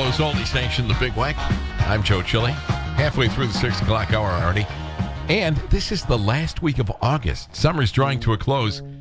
Toronto's only station, The Big Weck. I'm Joe Chili. Halfway through the 6 o'clock hour already. And this is the last week of August. Summer's drawing to a close.